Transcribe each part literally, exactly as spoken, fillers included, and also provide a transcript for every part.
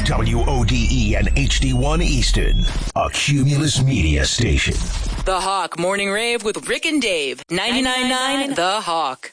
W O D E and H D one Easton, a Cumulus Media station. The Hawk Morning Rave with Rick and Dave. ninety-nine point nine The Hawk.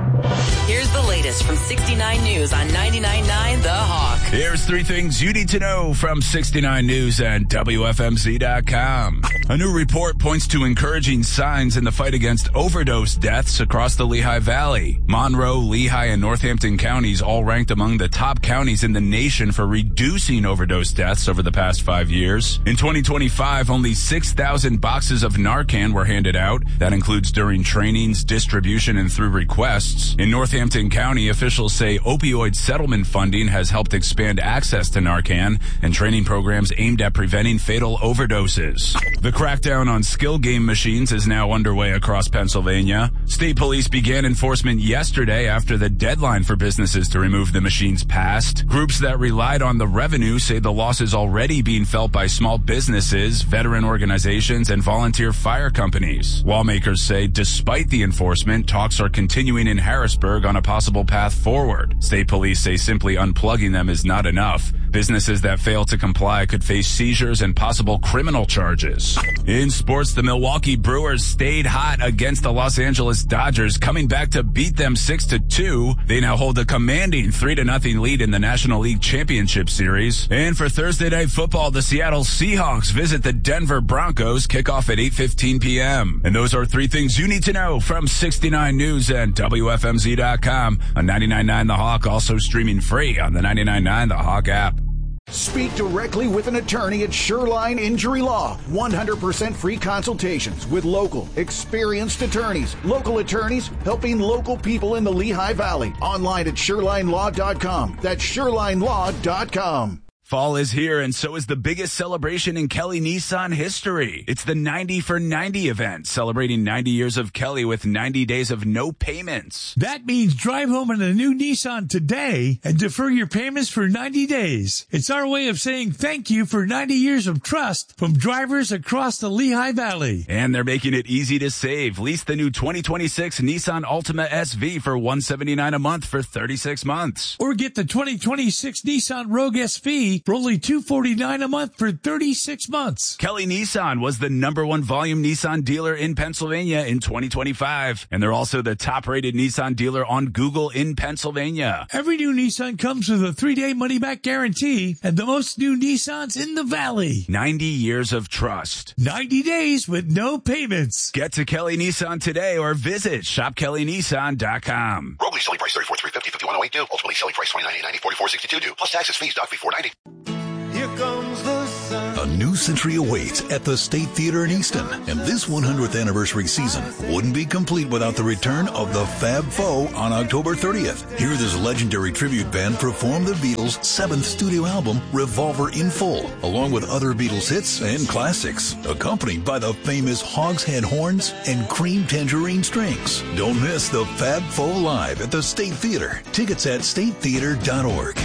Here's the latest from sixty-nine News on ninety-nine point nine The Hawk. Here's three things you need to know from sixty-nine News and W F M Z dot com. A new report points to encouraging signs in the fight against overdose deaths across the Lehigh Valley. Monroe, Lehigh, and Northampton counties all ranked among the top counties in the nation for reducing overdose deaths over the past five years. In twenty twenty-five, only six thousand boxes of Narcan were handed out. That includes during trainings, distribution, and through requests. In Northampton County, officials say opioid settlement funding has helped expand access to Narcan and training programs aimed at preventing fatal overdoses. The crackdown on skill game machines is now underway across Pennsylvania. State police began enforcement yesterday after the deadline for businesses to remove the machines passed. Groups that relied on the revenue say the loss is already being felt by small businesses, veteran organizations, and volunteer fire companies. Lawmakers say despite the enforcement, talks are continuing in Harrisburg on a possible path forward. State police say simply unplugging them is not enough. Businesses that fail to comply could face seizures and possible criminal charges. In sports, the Milwaukee Brewers stayed hot against the Los Angeles Dodgers, coming back to beat them six to two. They now hold a commanding three to nothing lead in the National League Championship Series. And for Thursday Night Football, the Seattle Seahawks visit the Denver Broncos, kickoff at eight fifteen p.m. And those are three things you need to know from sixty-nine News and W F M Z dot com. On ninety-nine point nine The Hawk, also streaming free on the ninety-nine point nine The Hawk app. Speak directly with an attorney at Shoreline Injury Law. one hundred percent free consultations with local, experienced attorneys. Local attorneys helping local people in the Lehigh Valley. Online at shoreline law dot com. That's shoreline law dot com. Fall is here, and so is the biggest celebration in Kelly Nissan history. It's the ninety for ninety event, celebrating ninety years of Kelly with ninety days of no payments. That means drive home in a new Nissan today and defer your payments for ninety days. It's our way of saying thank you for ninety years of trust from drivers across the Lehigh Valley. And they're making it easy to save. Lease the new twenty twenty-six Nissan Altima S V for one hundred seventy-nine dollars a month for thirty-six months. Or get the twenty twenty-six Nissan Rogue S V for only two hundred forty-nine dollars a month for thirty-six months. Kelly Nissan was the number one volume Nissan dealer in Pennsylvania in twenty twenty-five. And they're also the top-rated Nissan dealer on Google in Pennsylvania. Every new Nissan comes with a three-day money-back guarantee and the most new Nissans in the valley. ninety years of trust. ninety days with no payments. Get to Kelly Nissan today or visit shop kelly nissan dot com. Rogue lease selling price thirty-four thousand three hundred fifty dollars, fifty-one thousand eight hundred two. Ultimately selling price twenty-nine thousand eight hundred ninety dollars, forty-four thousand sixty-two due. Plus taxes, fees, doc fee four hundred ninety dollars. Here comes the sun. A new century awaits at the State Theater in Easton, and this one hundredth anniversary season wouldn't be complete without the return of the Fab Four on October thirtieth. Hear this legendary tribute band perform the Beatles' seventh studio album, Revolver in Full, along with other Beatles hits and classics, accompanied by the famous Hogshead horns and cream tangerine strings. Don't miss the Fab Four live at the State Theater. Tickets at state theater dot org.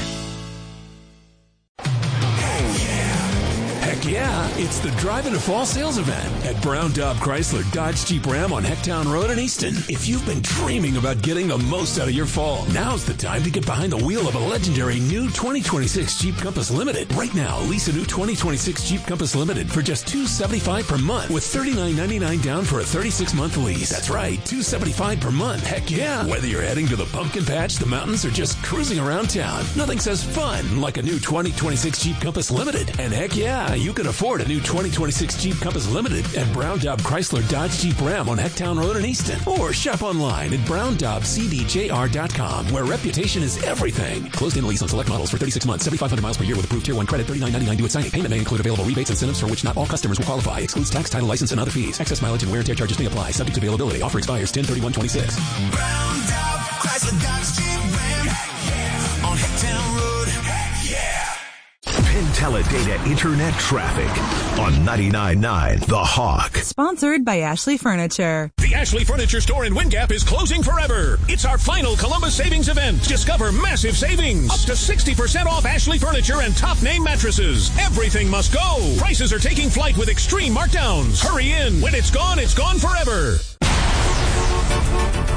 Yeah, it's the Drive Into Fall sales event at Brown Daub Chrysler Dodge Jeep Ram on Hecktown Road in Easton. If you've been dreaming about getting the most out of your fall, now's the time to get behind the wheel of a legendary new twenty twenty-six Jeep Compass Limited. Right now, lease a new twenty twenty-six Jeep Compass Limited for just two hundred seventy-five dollars per month with thirty-nine ninety-nine down for a thirty-six month lease. That's right, two hundred seventy-five dollars per month. Heck yeah. Whether you're heading to the pumpkin patch, the mountains, or just cruising around town, nothing says fun like a new twenty twenty-six Jeep Compass Limited. And heck yeah, you can afford a new twenty twenty-six Jeep Compass Limited at Brown Daub Chrysler Dodge Jeep Ram on Hecktown Road in Easton. Or shop online at brown daub c d j r dot com, where reputation is everything. Closed-in lease on select models for thirty-six months, seventy-five hundred miles per year with approved Tier one credit, thirty-nine ninety-nine due at signing. Payment may include available rebates and incentives for which not all customers will qualify. Excludes tax, title, license, and other fees. Excess mileage and wear and tear charges may apply. Subject to availability. Offer expires ten thirty-one twenty-six. Brown Daub Chrysler Dodge Jeep Ram. Yeah. On Hecktown Road. Yeah. Penteledata Internet Traffic on ninety-nine point nine The Hawk. Sponsored by Ashley Furniture. The Ashley Furniture store in Wind Gap is closing forever. It's our final Columbus Savings event. Discover massive savings. Up to sixty percent off Ashley Furniture and top name mattresses. Everything must go. Prices are taking flight with extreme markdowns. Hurry in. When it's gone, it's gone forever.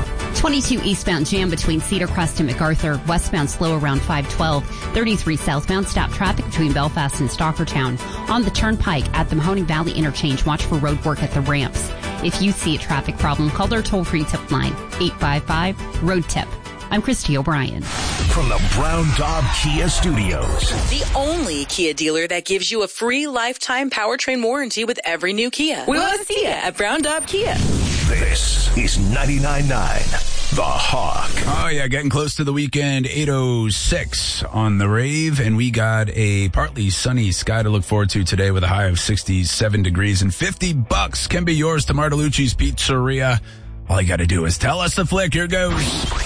twenty-two eastbound jam between Cedar Crest and MacArthur. Westbound slow around five twelve. thirty-three southbound stop traffic between Belfast and Stockertown. On the Turnpike at the Mahoning Valley interchange, watch for road work at the ramps. If you see a traffic problem, call their toll-free tip line, eight five five, road tip. I'm Christy O'Brien. From the Brown Daub Kia Studios. The only Kia dealer that gives you a free lifetime powertrain warranty with every new Kia. We want to see you at Brown Daub Kia. This is ninety-nine point nine The Hawk. Oh, yeah, getting close to the weekend. eight oh six on the rave, and we got a partly sunny sky to look forward to today with a high of sixty-seven degrees, and fifty bucks can be yours to Martelluzzi's Pizzeria. All you got to do is tell us the flick. Here goes.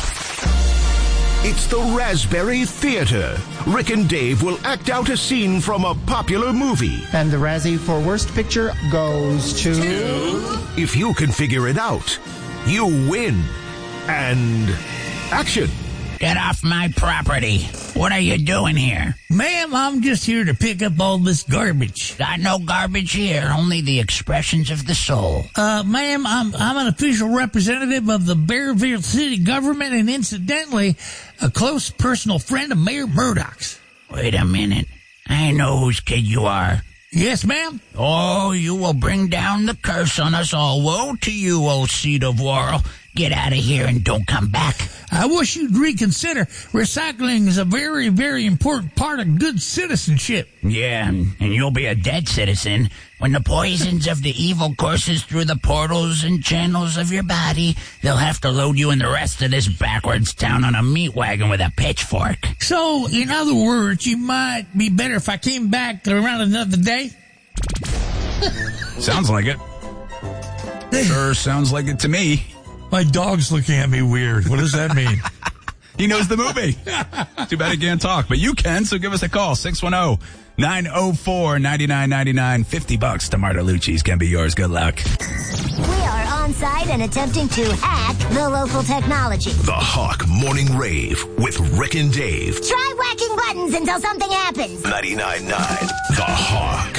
It's the Raspberry Theater. Rick and Dave will act out a scene from a popular movie. And the Razzie for Worst Picture goes to... If you can figure it out, you win. And action. Get off my property. What are you doing here? Ma'am, I'm just here to pick up all this garbage. Got no garbage here, only the expressions of the soul. Uh, ma'am, I'm I'm an official representative of the Bearville City government and incidentally, a close personal friend of Mayor Murdoch's. Wait a minute. I know whose kid you are. Yes, ma'am? Oh, you will bring down the curse on us all. Woe to you, old seed of Worrell. Get out of here and don't come back. I wish you'd reconsider. Recycling is a very, very important part of good citizenship. Yeah, and you'll be a dead citizen when the poisons of the evil courses through the portals and channels of your body. They'll have to load you and the rest of this backwards town on a meat wagon with a pitchfork. So, in other words, you might be better if I came back around another day? Sounds like it. Sure sounds like it to me. My dog's looking at me weird. What does that mean? He knows the movie. Too bad he can't talk, but you can, so give us a call. six one zero, nine oh four, nine nine nine nine. fifty bucks to Martelluzzi's can be yours. Good luck. We are on site and attempting to hack the local technology. The Hawk Morning Rave with Rick and Dave. Try whacking buttons until something happens. ninety-nine point nine The Hawk.